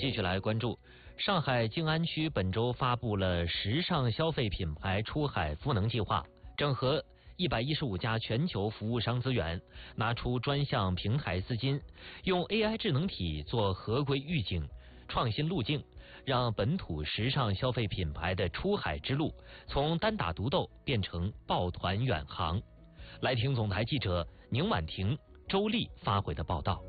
继续来关注上海静安区本周发布了时尚消费品牌出海赋能计划，整合115家全球服务商资源，拿出专项平台资金，用 AI 智能体做合规预警、创新路径，让本土时尚消费品牌的出海之路从单打独斗变成抱团远航。来听总台记者宁婉婷、周丽发回的报道。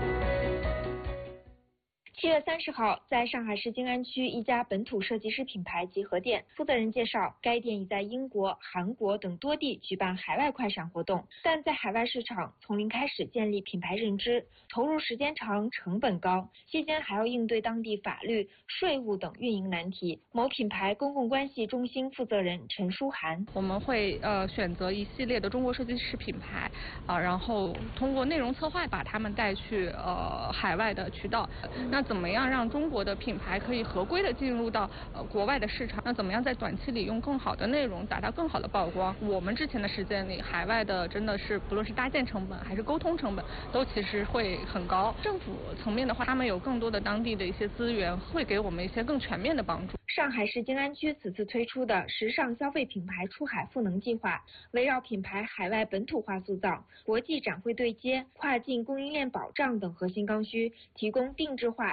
7月30号，在上海市静安区一家本土设计师品牌集合店，负责人介绍，该店已在英国、韩国等多地举办海外快闪活动，但在海外市场从零开始建立品牌认知，投入时间长，成本高，期间还要应对当地法律、税务等运营难题。某品牌公共关系中心负责人陈书涵： 我们会选择一系列的中国设计师品牌然后通过内容策划把他们带去海外的渠道。那怎么样让中国的品牌可以合规的进入到国外的市场？那怎么样在短期里用更好的内容达到更好的曝光？我们之前的时间里，海外的真的是不论是搭建成本还是沟通成本，都其实会很高。政府层面的话，他们有更多的当地的一些资源，会给我们一些更全面的帮助。 上海市静安区此次推出的时尚消费品牌出海赋能计划，围绕品牌海外本土化塑造、国际展会对接、跨境供应链保障等核心刚需，提供定制化